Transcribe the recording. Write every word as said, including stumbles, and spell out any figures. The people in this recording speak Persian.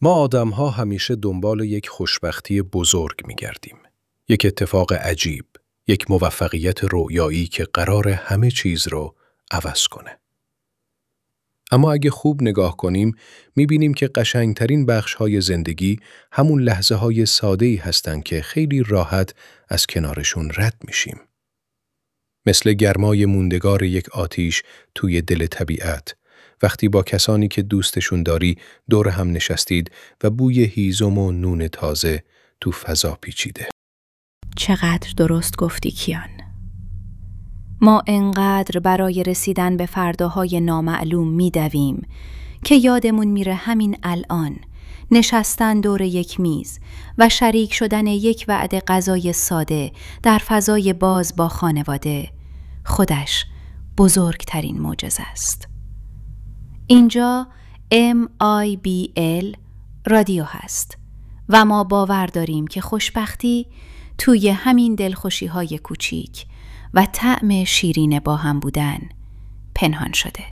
ما آدم‌ها همیشه دنبال یک خوشبختی بزرگ می‌گردیم. یک اتفاق عجیب، یک موفقیت رویایی که قرار همه چیز رو عوض کنه. اما اگه خوب نگاه کنیم، می‌بینیم که قشنگترین بخش‌های زندگی همون لحظه‌های ساده‌ای هستن که خیلی راحت از کنارشون رد میشیم. مثل گرمای موندگار یک آتیش توی دل طبیعت، وقتی با کسانی که دوستشون داری دور هم نشستید و بوی هیزم و نون تازه تو فضا پیچیده. چقدر درست گفتی کیان. ما انقدر برای رسیدن به فرداهای نامعلوم میدویم که یادمون میره همین الان نشستن دور یک میز و شریک شدن یک وعده غذای ساده در فضای باز با خانواده خودش بزرگترین معجزه است. اینجا ام آی بی ال رادیو هست و ما باور داریم که خوشبختی توی همین دلخوشی‌های کوچیک و طعم شیرین با هم بودن پنهان شده.